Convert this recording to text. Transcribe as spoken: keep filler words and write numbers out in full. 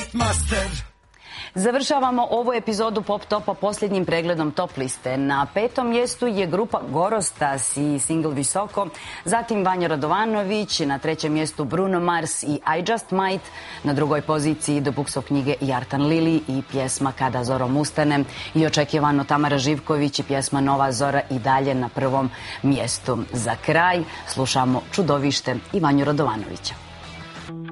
Hitmaster. Završavamo ovu epizodu Pop Topa posljednjim pregledom top liste. Na petom mjestu je grupa Gorostas i single Visoko, zatim Vanja Radovanović, na trećem mjestu Bruno Mars i I Just Might, na drugoj poziciji The Books of knjige i Artan Lili i pjesma Kada zorom ustane i očekivano Tamara Živković i pjesma Nova Zora i dalje na prvom mjestu. Za kraj slušamo Čudovište i Vanju Radovanovića.